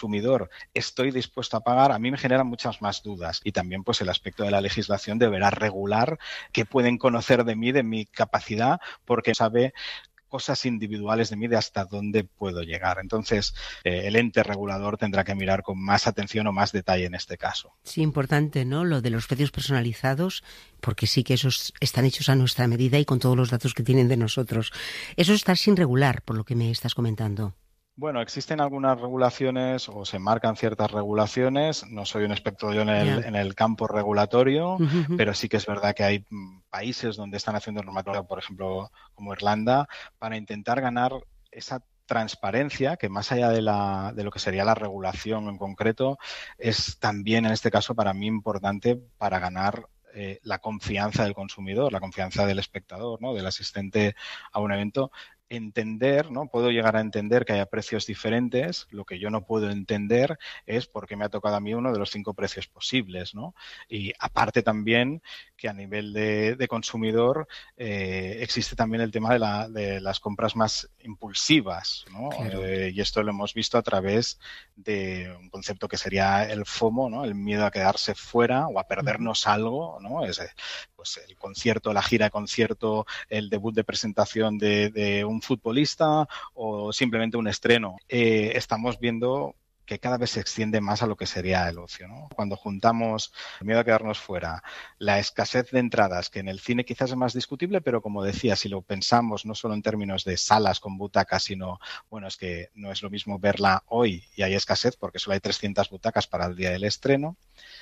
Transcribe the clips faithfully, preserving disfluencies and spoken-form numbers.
consumidor estoy dispuesto a pagar, a mí me generan muchas más dudas. Y también pues el aspecto de la legislación deberá regular qué pueden conocer de mí, de mi capacidad, porque sabe cosas individuales de mí de hasta dónde puedo llegar. Entonces, eh, el ente regulador tendrá que mirar con más atención o más detalle en este caso. Sí, importante, ¿no? Lo de los precios personalizados, porque sí que esos están hechos a nuestra medida y con todos los datos que tienen de nosotros. Eso está sin regular, por lo que me estás comentando. Bueno, existen algunas regulaciones o se marcan ciertas regulaciones. No soy un experto yo en el, yeah. en el campo regulatorio, uh-huh. pero sí que es verdad que hay países donde están haciendo normativa, por ejemplo, como Irlanda, para intentar ganar esa transparencia que más allá de, la, de lo que sería la regulación en concreto, es también en este caso para mí importante para ganar eh, la confianza del consumidor, la confianza del espectador, ¿no? Del asistente a un evento. Entender, ¿no? Puedo llegar a entender que haya precios diferentes. Lo que yo no puedo entender es por qué me ha tocado a mí uno de los cinco precios posibles, ¿no? Y aparte también que a nivel de, de consumidor eh, existe también el tema de, la, de las compras más impulsivas, ¿no? Claro. Eh, y esto lo hemos visto a través de un concepto que sería el FOMO, ¿no? El miedo a quedarse fuera o a perdernos uh-huh. algo, ¿no? Es, pues el concierto, la gira de concierto, el debut de presentación de, de un futbolista o simplemente un estreno. Eh, estamos viendo que cada vez se extiende más a lo que sería el ocio, ¿no? Cuando juntamos el miedo a quedarnos fuera, la escasez de entradas, que en el cine quizás es más discutible, pero como decía, si lo pensamos no solo en términos de salas con butacas, sino, bueno, es que no es lo mismo verla hoy y hay escasez porque solo hay trescientas butacas para el día del estreno,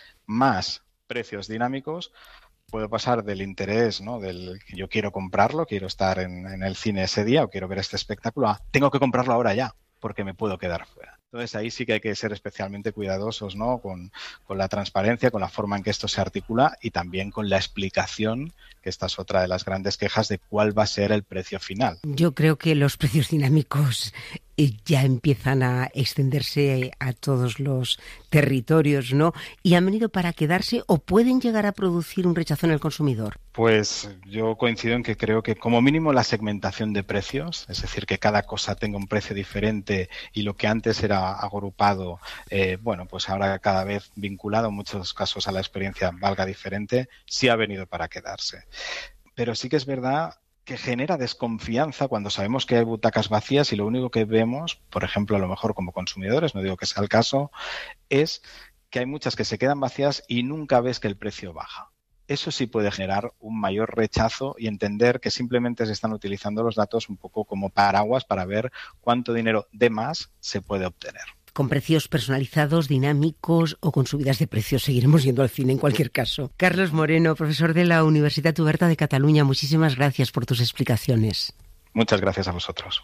más precios dinámicos. Puedo pasar del interés, ¿no? Del que yo quiero comprarlo, quiero estar en, en el cine ese día o quiero ver este espectáculo, a tengo que comprarlo ahora ya porque me puedo quedar fuera. Entonces ahí sí que hay que ser especialmente cuidadosos, ¿no? Con, con la transparencia, con la forma en que esto se articula y también con la explicación, que esta es otra de las grandes quejas de cuál va a ser el precio final. Yo creo que los precios dinámicos ya empiezan a extenderse a todos los territorios, ¿no? Y han venido para quedarse o pueden llegar a producir un rechazo en el consumidor. Pues yo coincido en que creo que como mínimo la segmentación de precios, es decir, que cada cosa tenga un precio diferente y lo que antes era agrupado, eh, bueno, pues ahora cada vez vinculado en muchos casos a la experiencia valga diferente, sí ha venido para quedarse. Pero sí que es verdad que genera desconfianza cuando sabemos que hay butacas vacías y lo único que vemos, por ejemplo, a lo mejor como consumidores, no digo que sea el caso, es que hay muchas que se quedan vacías y nunca ves que el precio baja. Eso sí puede generar un mayor rechazo y entender que simplemente se están utilizando los datos un poco como paraguas para ver cuánto dinero de más se puede obtener. Con precios personalizados, dinámicos o con subidas de precios. Seguiremos yendo al cine en cualquier caso. Carlos Moreno, profesor de la Universitat Oberta de Cataluña, muchísimas gracias por tus explicaciones. Muchas gracias a vosotros.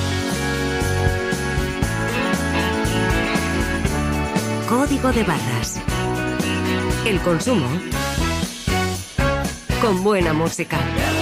Código de barras. El consumo con buena música.